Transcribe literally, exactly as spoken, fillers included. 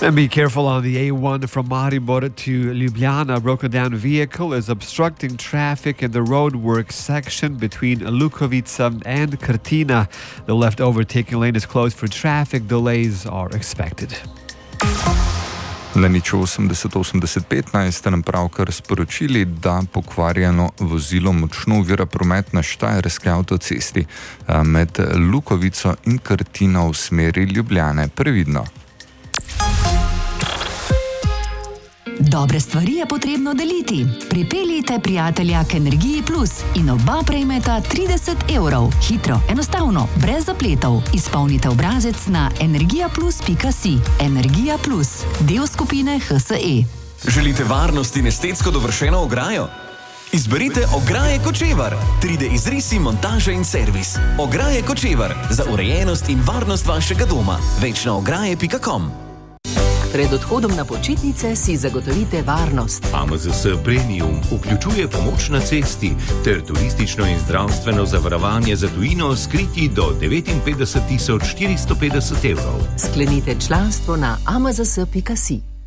And be careful on the A one from Maribor to Ljubljana. A broken down vehicle is obstructing traffic in the roadwork section between Lukovica and Krtina. The left overtaking lane is closed for traffic. Delays are expected. Na nič osemdeset osemdeset petnajst ste nam pravkar sporočili, da pokvarjeno vozilo močno ovira promet na štajerski avtocesti med Lukovico in Krtino v smeri Ljubljane. Previdno. Dobre stvari je potrebno deliti. Pripeljite prijatelja k Energiji Plus in oba prejmeta trideset evrov. Hitro, enostavno, brez zapletov. Izpolnite obrazec na energija plus pika si. Energija Plus, del skupine H S E. Želite varnost in estetsko dovršeno ograjo? Izberite Ograje Kočevar. tri D izrisi, montaža in servis. Ograje Kočevar. Za urejenost in varnost vašega doma. Več na ograje pika com. Pred odhodom na počitnice si zagotovite varnost. A M Z S Premium vključuje pomoč na cesti ter turistično in zdravstveno zavarovanje za tujino skriti do devetinpetdeset tisoč štiristo petdeset evrov. Sklenite članstvo na a m z s pika si.